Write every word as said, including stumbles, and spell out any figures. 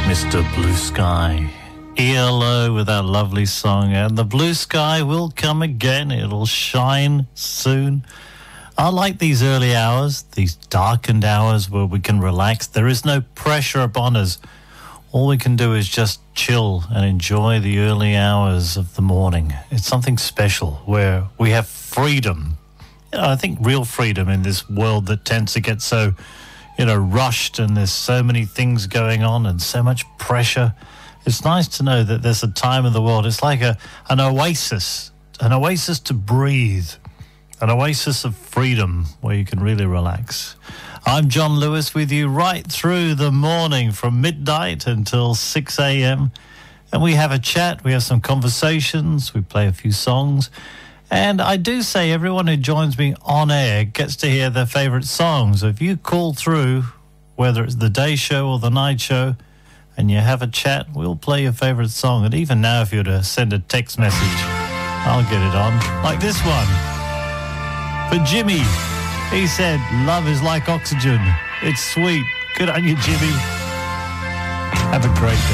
Mister Blue Sky. E L O with that lovely song. And the blue sky will come again. It'll shine soon. I like these early hours, these darkened hours where we can relax. There is no pressure upon us. All we can do is just chill and enjoy the early hours of the morning. It's something special where we have freedom. You know, I think real freedom in this world that tends to get so, you know, rushed, and there's so many things going on and so much pressure. It's nice to know that there's a time in the world. It's like a an oasis, an oasis to breathe, an oasis of freedom where you can really relax. I'm John Lewis with you right through the morning from midnight until six a.m. And we have a chat, we have some conversations, we play a few songs. And I do say everyone who joins me on air gets to hear their favourite songs. If you call through, whether it's the day show or the night show, and you have a chat, we'll play your favourite song. And even now, if you were to send a text message, I'll get it on. Like this one. For Jimmy, he said, love is like oxygen. It's sweet. Good on you, Jimmy. Have a great day.